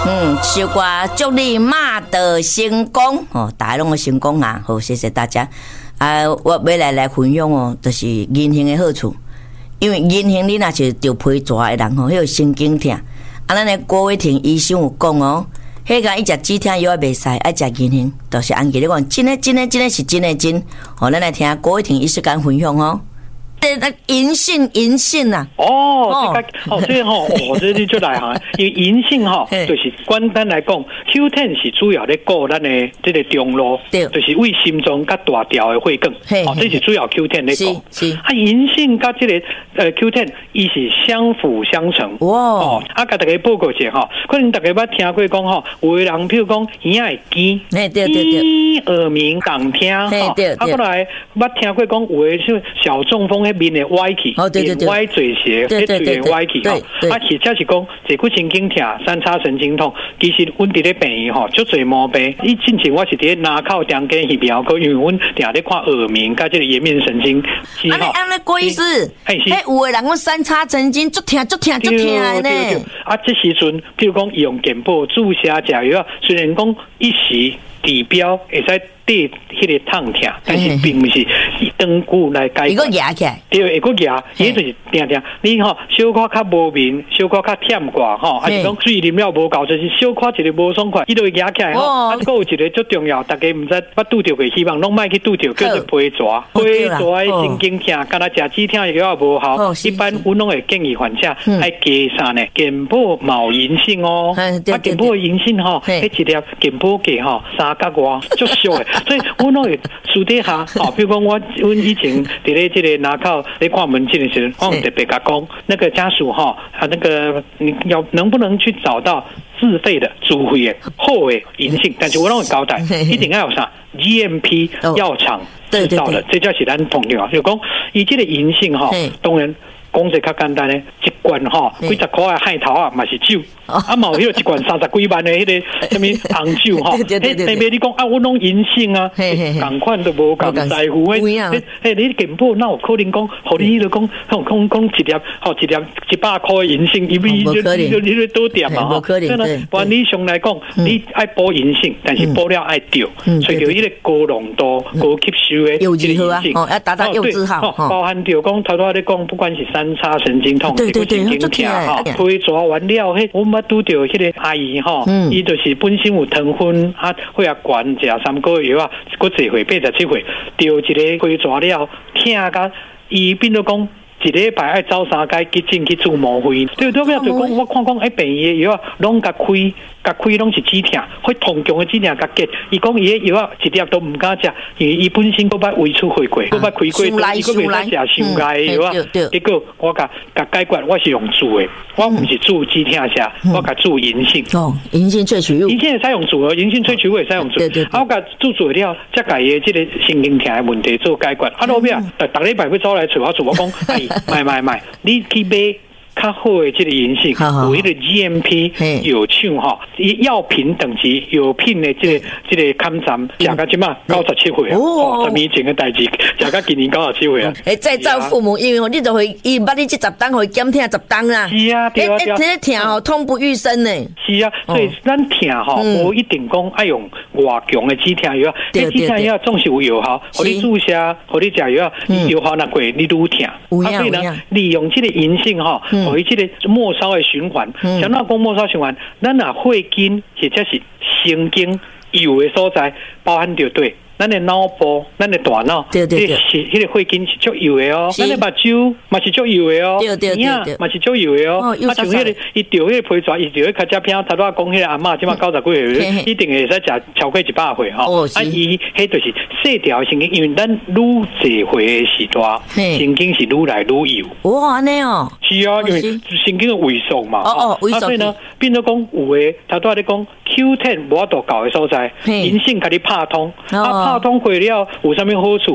首歌祝你马的成功哦，大家拢有成功啊！好，谢谢大家。我要来分享哦，就是银杏的好处。因为银杏你若是着皮蛇的人吼，迄个神经痛。咱的郭伟霆医生有讲哦，迄个伊食止痛药袂使，爱食银杏，就是按记咧讲，真的是真的真。哦，咱来听郭伟霆医师讲分享哦。银杏啊！ 所以这你就来哈，因为银杏就是简单来讲 ，Q10 是主要咧顾咱的这个中路，就是为心脏甲大条的血管，这是主要 Q10 咧顾。银杏甲这个Q10 伊是相辅相成。哇！甲大家报告一下哈，可能大家捌听过讲哈，有的人譬如讲耳仔会尖，耳鸣动听哈，过来捌听过讲有的是小中风。面的歪去，歪嘴斜，嘴的歪去哈。或者是讲坐骨神经痛、三叉神经痛，其实阮伫咧病院吼，足侪毛病。之前我是伫咧拿靠中间翕标，因为阮定咧看耳鸣，甲这个颜面神经。 安尼郭医师，有的人讲三叉神经足痛的呢。 这时阵，譬如讲用健保注射食药，虽然讲一时治标会使对迄个痛痛，但是并不是长久来解决。 一个压起来， 对，一个压，伊就是定，你小可较无眠，小可较忝挂还是讲水啉了无够，就是小可一个无爽快，伊就会压起来还有一个最重要，大家唔知捌拄着过，希望拢莫去拄着，叫做皮蛇。皮蛇的神经痛，敢若食止痛药无效，一般阮拢会建议患者爱加啥呢？健保毛银杏哦，健保的银杏迄一粒健保价3角外，足俗的。所以我拢会私底下，比如讲阮以前伫咧这个拿靠咧看门诊的时候，我特别甲讲，那个家属那个你能不能去找到自费的自费的好的银杏？但是我拢会交代，一定要有啥 GMP 药厂制造的，这才是咱重要。就讲伊这个银杏当然。讲者较简单咧，一罐几十块的海头啊，嘛是酒，嘛有迄个一罐30几万的迄个什么红酒迄特别你讲我拢银杏啊，同款都无共在乎你健保哪有可能讲，互你就讲一粒100块的银杏，你你多点嘛可能。 原理上来讲，你爱补银杏，但是补了爱调，所以迄个高浓度、高吸收的柚子好啊，要达到柚子好， 包含着讲头头咧讲，不管是三叉神经痛、神经痛皮蛇完了，我捌拄着迄个阿姨伊就是本身有糖分血压悬，食3个月药啊，佫1岁87岁，着一个皮蛇了，痛甲伊变做讲。一礼拜爱走3间急诊去做毛灰，对对面就讲我看病院的药啊，拢甲开拢是止痛，会痛强的止痛甲结。伊讲伊的药啊，一粒都唔敢食，因为伊本身佫捌胃出血过，佫捌开过，伊佫袂使食伤害的药啊。结果我甲解决，我是用煮的，我唔是煮止痛下，我甲煮银杏。 银杏萃取物， 银杏会使用煮哦，银杏萃取物会使用煮。我甲煮了，才甲伊的这个神经痛的问题做解决。后尾逐礼拜要走来找我讲，买，你去买较好的这个银杏，有迄个 GMP 有厂药品等级有品的这个勘站，食到即马97岁啊，10年前的代志，食到今年97岁啊。 再造父母，因为你就会伊捌你这10档，会减痛10档啦。 是啊，对啊， 这痛痛不欲生呢。 是啊，所以咱痛无一定讲爱用外强的止痛药，止痛药总是有药效，互你注射，互你食药，药效若过你愈痛。所以呢，利用这个银杏互伊这个末梢的循环，像咱讲末梢循环，咱若血筋或者是神经有的所在，包含着对。咱的脑部、咱的大脑，迄个血筋是足油的哦。咱的目睭嘛是足油的哦，耳嘛是足油的哦。像迄个伊钓迄个皮蛇，伊钓迄较只片，头拄仔讲迄个阿嬷，即马90几岁，一定会使食超过100岁吼。伊迄就是细条神经，因为咱愈侪岁的时代，神经是愈来愈油。 哇，安尼哦。 是啊，因为神经的萎缩嘛。 萎缩。 所以呢，变做讲有诶，头拄仔咧讲 Q10 无法度搞的所在，银杏甲你拍通。拍通会了有啥物好处？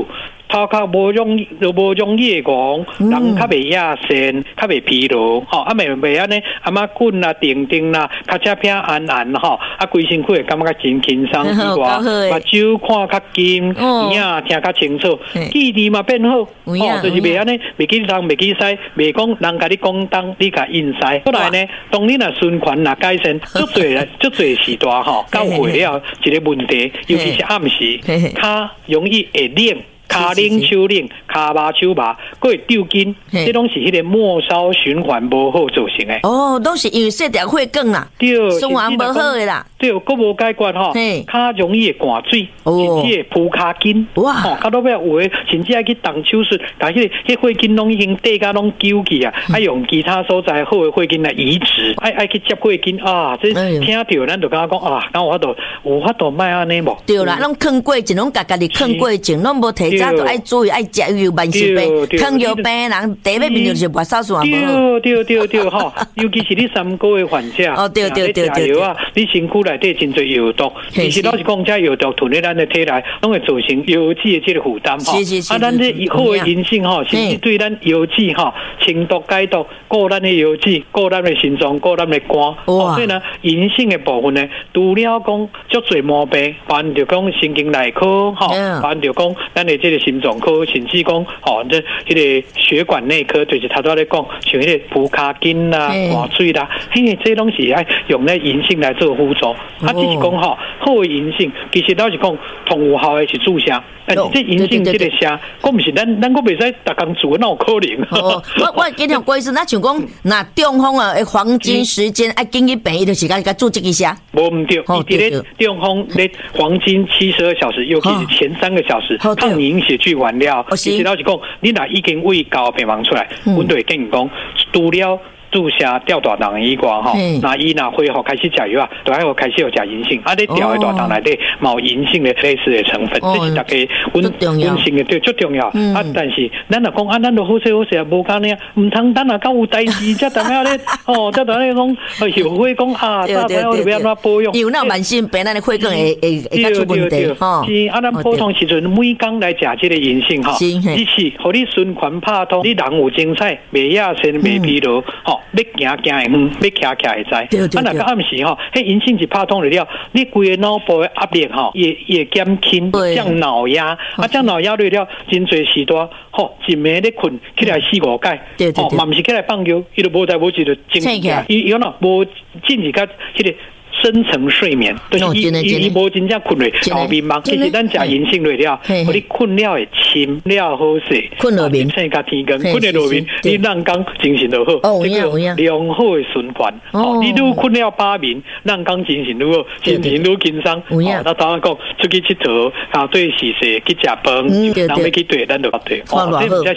头壳无容易讲，人较袂亚神，较袂疲劳，啊袂安尼，阿妈滚啦、定定啦，较只平安安吼，啊规身躯会感觉真轻松之外，目睭看较金，耳啊听较清楚，记忆嘛变好，就是袂安尼，袂记东袂记西，袂讲人甲你讲东，你甲应西。后来呢，当你若循环若改善，足侪时段吼，到会了一个问题，尤其是暗时，较容易会冷。骹冷手冷，骹麻手麻，佫会抽筋，这拢是迄个末梢循环无好造成的。 哦，拢是因为血条血管啦， 对， 循环无好的啦。 对，佫无解决吼，骹容易会寒水，甚至会扑骹筋。哇，到尾有诶，甚至爱去动手术，但迄血筋拢已经底甲拢揪去啊，爱用其他所在好诶血筋来移植，爱去接血筋啊。这听到咱就感觉讲啊，有法度卖安尼无？ 对啦，拢啃过症，拢家己啃过症，拢无提。就爱注意爱食有慢性病，糖尿病人第一面就是血手术啊， 对吼，尤其是你3个月患者， 哦对， 药啊，你身躯内底真侪药毒，其实老是讲这药毒囤在咱的体内，拢会造成药剂的这个负担吼。啊，咱这好的银杏吼，甚至对咱药剂吼清毒解毒，顾咱的药剂，顾咱的心脏，顾咱的肝。所以呢，银杏的部分呢，除了讲足侪毛病，包含着讲神经内科吼，包含着讲咱的这个心脏科，甚至讲这迄个血管内科，就是头拄咧讲，像迄个扑骹筋啦、寒水啦，这拢是爱用咧银杏来做辅助。只是讲好的银杏，其实老是讲同有效的是注射，但是这银杏这个声，我毋是咱我袂使逐工做，哪有可能？ 我经常过意思，那像讲那中风啊，黄金时间爱紧去病，伊就是甲做这个声。 无毋对，伊咧中风咧黄金72小时，尤其是前3个小时，抗凝血去完了。其实老实讲，你若已经胃交病房出来，阮就会建议讲，除了注射吊大肠以外吼，那伊若恢复开始食药啊，就要开始有食银杏。啊，你吊的大肠内底有银杏的类似的成分，这是大家稳性的对最重要。啊，但是咱若讲啊，咱都好势好势啊，无干呢，唔通咱若到有代志，才大家咧才大家咧讲后悔讲啊，大家我要安怎保养？ 有那慢性病，咱的血管会较出问题吼。 是啊，咱普通时阵每工来食这个银杏吼，一是互你循环拍通，你人有精彩，袂亚身袂疲劳吼。要行会远，要徛会知。啊，若个暗时吼，迄银杏一拍通了，你规个脑部的压力吼，也减轻，降脑压。啊，降脑压了，真侪时段吼，一暝咧困起来4、5摆，吼，嘛毋是起来放尿，伊就无代无志就精起来，伊有喏无进去甲迄个。深层睡眠，就是伊无真正困落后面梦。其实咱食银杏落了，互你困了会深了好势， 困落眠， 生甲天光，困在落眠，你人工精神就好。这个良好的循环。你愈困了把眠，人工精神愈好，心情愈轻松。那当然讲出去佚佗，对是去食饭，人要去对，咱就对。